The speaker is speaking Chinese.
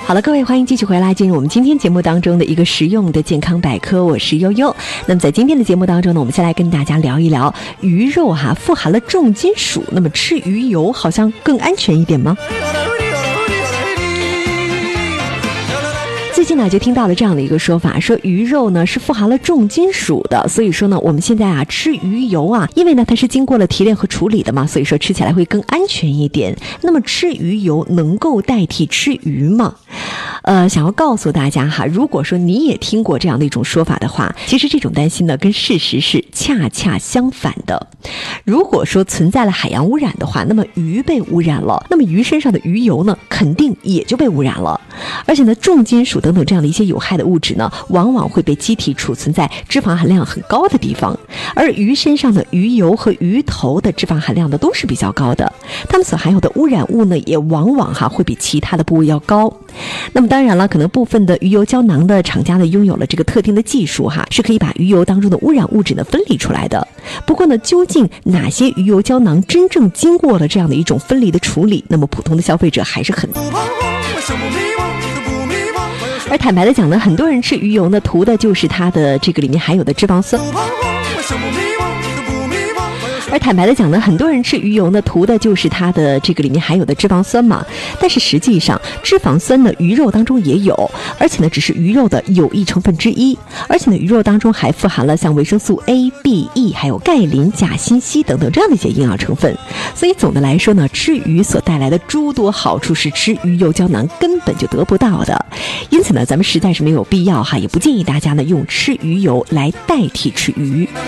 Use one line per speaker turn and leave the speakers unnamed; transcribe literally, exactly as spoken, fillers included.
好了，各位，欢迎继续回来，进入我们今天节目当中的一个实用的健康百科，我是悠悠。那么在今天的节目当中呢，我们先来跟大家聊一聊鱼肉哈，富含了重金属，那么吃鱼油好像更安全一点吗？最近呢，就听到了这样的一个说法，说鱼肉呢是富含了重金属的，所以说呢，我们现在啊吃鱼油啊，因为呢它是经过了提炼和处理的嘛，所以说吃起来会更安全一点。那么吃鱼油能够代替吃鱼吗？呃，想要告诉大家哈，如果说你也听过这样的一种说法的话，其实这种担心呢跟事实是恰恰相反的。如果说存在了海洋污染的话，那么鱼被污染了，那么鱼身上的鱼油呢肯定也就被污染了。而且呢，重金属等等这样的一些有害的物质呢，往往会被机体储存在脂肪含量很高的地方，而鱼身上的鱼油和鱼头的脂肪含量呢都是比较高的，它们所含有的污染物呢也往往哈会比其他的部位要高。那么当然了，可能部分的鱼油胶囊的厂家呢拥有了这个特定的技术哈，是可以把鱼油当中的污染物质呢分离出来的。不过呢，究竟哪些鱼油胶囊真正经过了这样的一种分离的处理，那么普通的消费者还是很而坦白的讲呢，很多人吃鱼油呢，图的就是它的这个里面含有的脂肪酸。而坦白的讲呢，很多人吃鱼油呢，图的就是它的这个里面含有的脂肪酸嘛。但是实际上，脂肪酸呢，鱼肉当中也有，而且呢，只是鱼肉的有益成分之一。而且呢，鱼肉当中还富含了像维生素 A、B、E， 还有钙、磷、钾、锌、硒等等这样的一些营养成分。所以总的来说呢，吃鱼所带来的诸多好处是吃鱼油胶囊根本就得不到的。因此呢，咱们实在是没有必要哈，也不建议大家呢用吃鱼油来代替吃鱼。